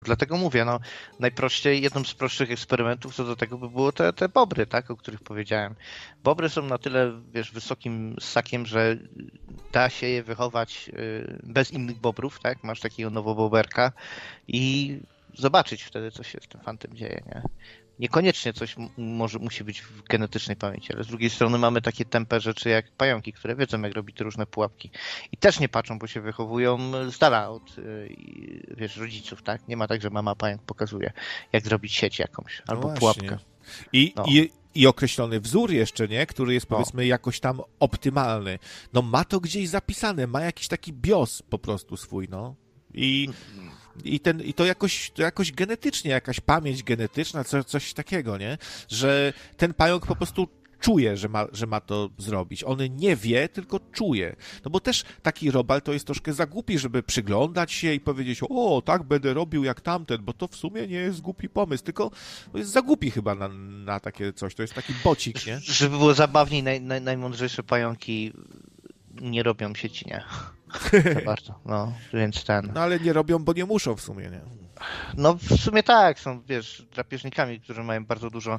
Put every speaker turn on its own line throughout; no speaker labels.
Dlatego mówię, no najprościej, jednym z prostszych eksperymentów co do tego by było te bobry, tak, o których powiedziałem. Bobry są na tyle, wiesz, wysokim ssakiem, że da się je wychować bez innych bobrów, tak? Masz takiego nowoboberka i zobaczyć wtedy, co się z tym fantem dzieje, nie? Niekoniecznie coś musi być w genetycznej pamięci, ale z drugiej strony mamy takie tępe rzeczy jak pająki, które wiedzą, jak robić te różne pułapki. I też nie patrzą, bo się wychowują z dala od wiesz, rodziców, tak? Nie ma tak, że mama pająk pokazuje, jak zrobić sieć jakąś albo
No
pułapkę.
I,
No.
i określony wzór jeszcze, nie? Który jest powiedzmy jakoś tam optymalny. No ma to gdzieś zapisane, ma jakiś taki BIOS po prostu swój, no. I to jakoś genetycznie, jakaś pamięć genetyczna, coś takiego, nie? Że ten pająk po prostu czuje, że ma to zrobić. On nie wie, tylko czuje. No bo też taki robal to jest troszkę za głupi, żeby przyglądać się i powiedzieć, o, tak będę robił jak tamten, bo to w sumie nie jest głupi pomysł, tylko to jest za głupi chyba na takie coś. To jest taki bocik, nie?
Żeby było zabawniej, najmądrzejsze pająki nie robią sieci, nie? Za bardzo. No, więc ten.
No ale nie robią, bo nie muszą w sumie, nie?
No w sumie tak, są, wiesz, drapieżnikami, którzy mają bardzo dużo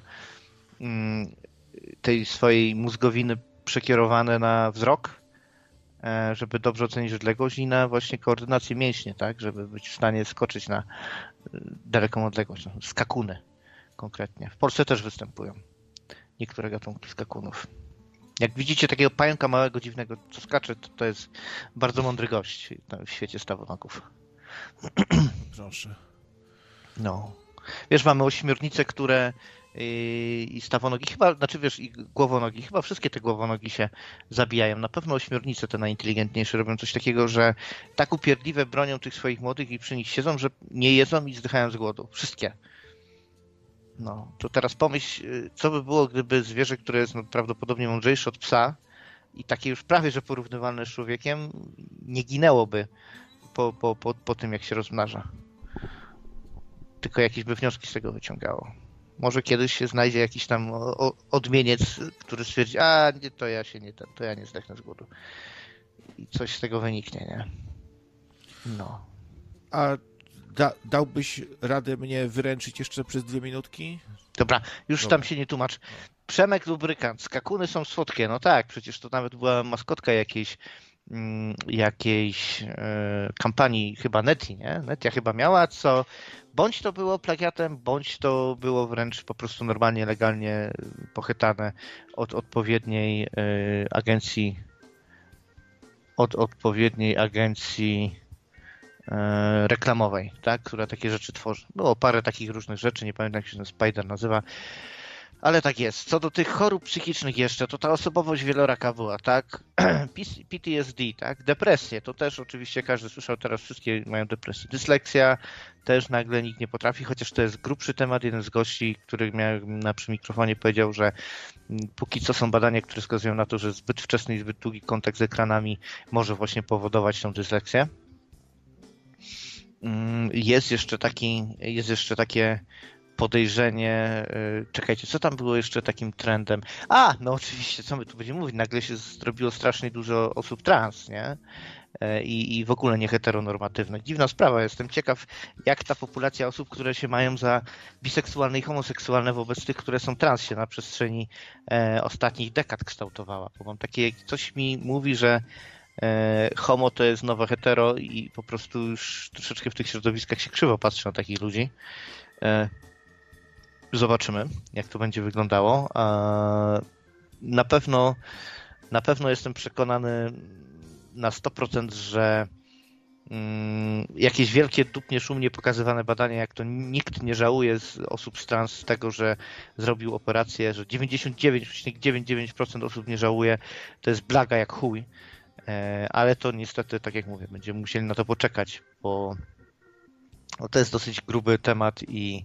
tej swojej mózgowiny przekierowane na wzrok, żeby dobrze ocenić odległość i na właśnie koordynację mięśni, tak, żeby być w stanie skoczyć na daleką odległość. No, skakuny konkretnie. W Polsce też występują niektóre gatunki skakunów. Jak widzicie takiego pająka małego, dziwnego, co skacze, to jest bardzo mądry gość w świecie stawonogów.
Proszę.
No. Wiesz, mamy ośmiornice, które i stawonogi, chyba, znaczy wiesz, i głowonogi, chyba wszystkie te głowonogi się zabijają. Na pewno ośmiornice, te najinteligentniejsze, robią coś takiego, że tak upierdliwe bronią tych swoich młodych i przy nich siedzą, że nie jedzą i zdychają z głodu. Wszystkie. No, to teraz pomyśl, co by było, gdyby zwierzę, które jest no, prawdopodobnie mądrzejsze od psa i takie już prawie, że porównywalne z człowiekiem, nie ginęłoby po tym, jak się rozmnaża. Tylko jakieś by wnioski z tego wyciągało. Może kiedyś się znajdzie jakiś tam odmieniec, który stwierdzi, a nie, to ja nie zdechnę z głodu. I coś z tego wyniknie, nie? No.
A dałbyś radę mnie wyręczyć jeszcze przez 2 minutki?
Dobra, już tam się nie tłumacz. Przemek Lubrykant, skakuny są słodkie. No tak, przecież to nawet była maskotka jakiejś kampanii chyba Neti, nie? Netia chyba miała, co bądź to było plagiatem, bądź to było wręcz po prostu normalnie, legalnie pochytane od odpowiedniej agencji reklamowej, tak, która takie rzeczy tworzy. Było parę takich różnych rzeczy, nie pamiętam jak się ten Spider nazywa, ale tak jest. Co do tych chorób psychicznych jeszcze, to ta osobowość wieloraka była, tak? PTSD, tak? Depresje, to też oczywiście każdy słyszał, teraz wszystkie mają depresję. Dysleksja też nagle nikt nie potrafi, chociaż to jest grubszy temat. Jeden z gości, który miałem przy mikrofonie, powiedział, że póki co są badania, które wskazują na to, że zbyt wczesny i zbyt długi kontakt z ekranami może właśnie powodować tą dysleksję. Jest jeszcze takie podejrzenie, czekajcie, co tam było jeszcze takim trendem? No oczywiście, co my tu będziemy mówić, nagle się zrobiło strasznie dużo osób trans, nie? I w ogóle nieheteronormatywnych. Dziwna sprawa, jestem ciekaw, jak ta populacja osób, które się mają za biseksualne i homoseksualne wobec tych, które są trans, się na przestrzeni ostatnich dekad kształtowała. Bo mam takie, coś mi mówi, że homo to jest nowe hetero i po prostu już troszeczkę w tych środowiskach się krzywo patrzy na takich ludzi. Zobaczymy, jak to będzie wyglądało. Na pewno jestem przekonany na 100%, że jakieś wielkie, dupnie, szumnie pokazywane badania, jak to nikt nie żałuje z osób z trans tego, że zrobił operację, że 99,99% osób nie żałuje, to jest blaga jak chuj. Ale to niestety, tak jak mówię, będziemy musieli na to poczekać, bo to jest dosyć gruby temat i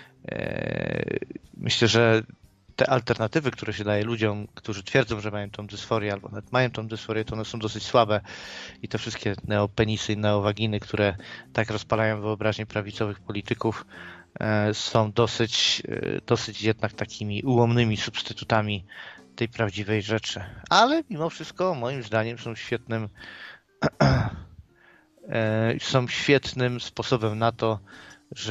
myślę, że te alternatywy, które się daje ludziom, którzy twierdzą, że mają tą dysforię albo nawet mają tą dysforię, to one są dosyć słabe i te wszystkie neopenisy i neowaginy, które tak rozpalają wyobraźnię prawicowych polityków, są dosyć jednak takimi ułomnymi substytutami tej prawdziwej rzeczy. Ale mimo wszystko, moim zdaniem, są świetnym sposobem na to,